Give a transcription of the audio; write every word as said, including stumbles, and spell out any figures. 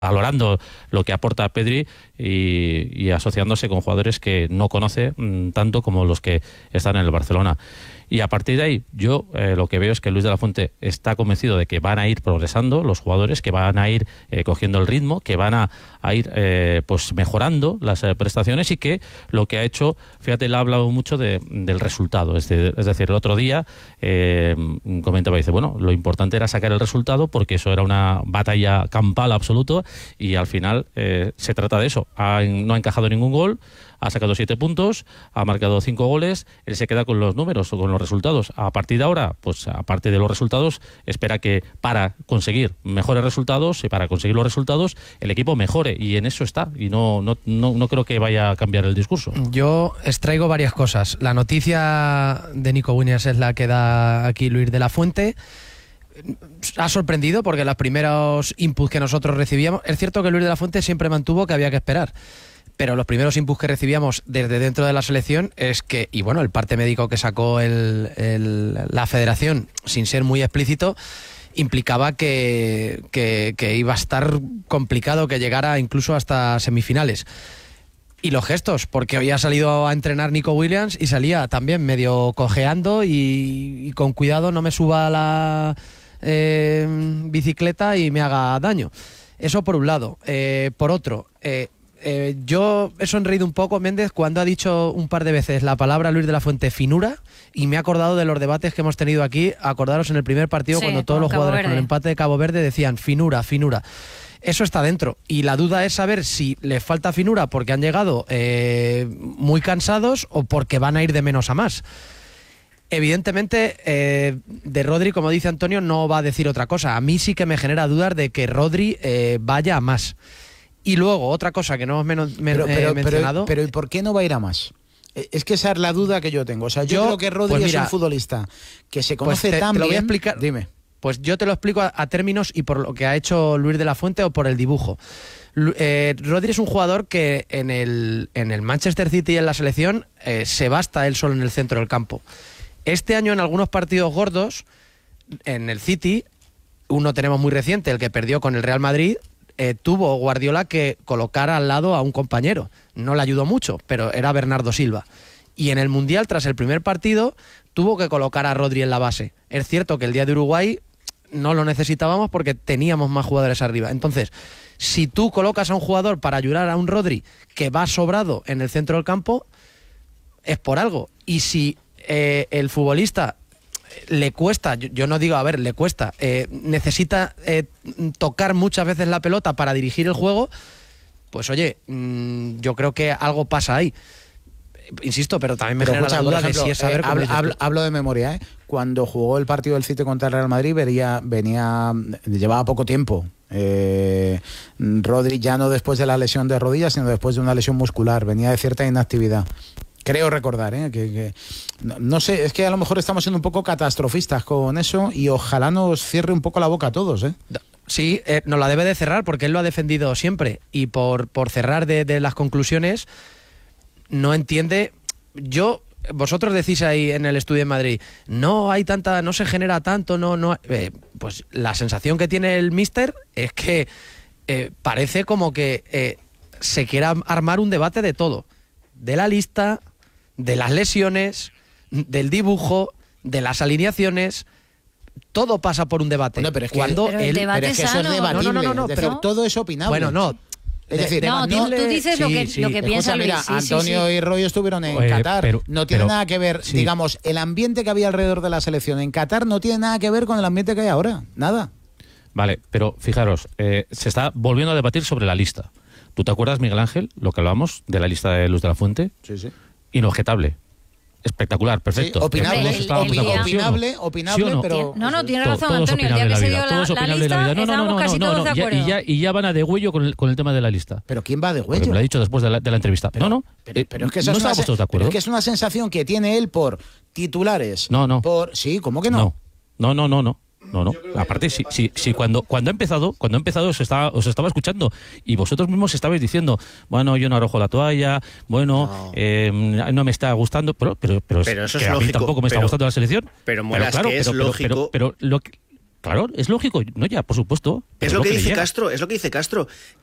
valorando lo que aporta Pedri y, y asociándose con jugadores que no conoce mmm, tanto como los que están en el Barcelona. Y a partir de ahí, yo eh, lo que veo es que Luis de la Fuente está convencido de que van a ir progresando los jugadores, que van a ir eh, cogiendo el ritmo, que van a, a ir eh, pues mejorando las eh, prestaciones, y que lo que ha hecho, fíjate, él ha hablado mucho de, del resultado. Es, de, es decir, el otro día eh, comentaba, dice, bueno, lo importante era sacar el resultado porque eso era una batalla campal absoluta, y al final eh, se trata de eso. Ha, no ha encajado ningún gol, ha sacado siete puntos, ha marcado cinco goles, él se queda con los números o con los resultados. A partir de ahora, pues aparte de los resultados, espera que para conseguir mejores resultados y para conseguir los resultados, el equipo mejore, y en eso está, y no, no, no, no creo que vaya a cambiar el discurso. Yo extraigo varias cosas. La noticia de Nico Williams es la que da aquí Luis de la Fuente. Ha sorprendido porque los primeros inputs que nosotros recibíamos, es cierto que Luis de la Fuente siempre mantuvo que había que esperar, pero los primeros inputs que recibíamos desde dentro de la selección es que, y bueno, el parte médico que sacó el, el, la federación, sin ser muy explícito, implicaba que, que, que iba a estar complicado que llegara incluso hasta semifinales. Y los gestos, porque hoy ha salido a entrenar Nico Williams y salía también medio cojeando y, y con cuidado no me suba a la eh, bicicleta y me haga daño. Eso por un lado. Eh, por otro... Eh, Eh, yo he sonreído un poco, Méndez, cuando ha dicho un par de veces la palabra Luis de la Fuente, finura, y me he acordado de los debates que hemos tenido aquí. Acordaros en el primer partido, sí, cuando todos los Cabo jugadores Verde. Con el empate de Cabo Verde decían finura, finura. Eso está dentro, y la duda es saber si les falta finura porque han llegado eh, muy cansados o porque van a ir de menos a más. Evidentemente, eh, de Rodri, como dice Antonio, no va a decir otra cosa. A mí sí que me genera dudas de que Rodri eh, vaya a más. Y luego, otra cosa que no hemos menos, men, pero, pero, eh, mencionado... Pero, pero ¿y por qué no va a ir a más? Es que esa es la duda que yo tengo. O sea, yo, yo creo que Rodri pues mira, es un futbolista que se conoce pues te, tan te lo bien... Voy a explicar. Dime. Pues yo te lo explico a, a términos y por lo que ha hecho Luis de la Fuente o por el dibujo. Eh, Rodri es un jugador que en el, en el Manchester City y en la selección eh, se basta él solo en el centro del campo. Este año en algunos partidos gordos, en el City, uno tenemos muy reciente, el que perdió con el Real Madrid... Eh, tuvo Guardiola que colocar al lado a un compañero. No le ayudó mucho, pero era Bernardo Silva. Y en el Mundial, tras el primer partido, tuvo que colocar a Rodri en la base. Es cierto que el día de Uruguay no lo necesitábamos porque teníamos más jugadores arriba. Entonces, si tú colocas a un jugador para ayudar a un Rodri que va sobrado en el centro del campo, es por algo. Y si eh, el futbolista... le cuesta, yo, yo no digo, a ver, le cuesta, eh, necesita eh, tocar muchas veces la pelota para dirigir el juego, pues oye, mmm, yo creo que algo pasa ahí. Insisto, pero también me pero genera escucha, la duda ejemplo, de si es saber... Eh, hablo, hablo, hablo de memoria, ¿eh? Cuando jugó el partido del City contra el Real Madrid, venía, venía llevaba poco tiempo. Eh, Rodri ya no después de la lesión de rodillas, sino después de una lesión muscular, venía de cierta inactividad. Creo recordar, ¿eh? que, que no, no sé, es que a lo mejor estamos siendo un poco catastrofistas con eso y ojalá nos cierre un poco la boca a todos, ¿eh? Sí, eh, nos la debe de cerrar porque él lo ha defendido siempre, y por, por cerrar de, de las conclusiones, no entiende. Yo, vosotros decís ahí en el estudio en Madrid, no hay tanta, no se genera tanto, no, no, eh, pues la sensación que tiene el míster es que eh, parece como que eh, se quiera armar un debate de todo, de la lista, de las lesiones, del dibujo, de las alineaciones. Todo pasa por un debate. Bueno, pero es que, cuando pero él, el debate pero es que eso es debatible. No, no, no, no, es pero decir, todo es opinable. Bueno, no. Es decir, no, tú, tú dices sí, lo que, sí. lo que piensa Escucha, Luis. mira, Sí, Antonio sí, sí. y Roy estuvieron en eh, Qatar. Pero, no tiene pero, nada que ver, sí. digamos, el ambiente que había alrededor de la selección en Qatar no tiene nada que ver con el ambiente que hay ahora. Nada. Vale, pero fijaros, eh, se está volviendo a debatir sobre la lista. ¿Tú te acuerdas, Miguel Ángel, lo que hablábamos de la lista de Luis de la Fuente? Sí, sí. Inobjetable. Espectacular, perfecto. Sí, opinable, el, el, el día, opinable, opinable, ¿sí o no? pero... No, no, tiene todo, razón, todo Antonio. El día que se dio la, todo es la opinable lista, en la vida. No, no, estábamos no, casi no, todos no, de ya, acuerdo. y, ya, y ya van a degüello con el, con el tema de la lista. ¿Pero quién va de Porque huello? me lo ha dicho después de la, de la entrevista. Pero, no, no, pero, eh, pero es que eso no es una, estábamos todos de acuerdo. pero es que es una sensación que tiene él por titulares. No, no. Por, sí, ¿cómo que no? No, no, no, no, no. No, no. Aparte, sí, sí, sí, cuando, cuando ha empezado, cuando ha empezado os estaba, os estaba escuchando y vosotros mismos estabais diciendo, bueno, yo no arrojo la toalla, bueno, no, eh, no me está gustando, pero, pero, pero, pero eso que es a lógico, mí tampoco me está pero, gustando la selección. Pero Molas, claro, que es pero, lógico. Pero, pero, pero lo que, Claro, es lógico, no ya, por supuesto. Es lo que le dice llega. Castro, es lo que dice Castro,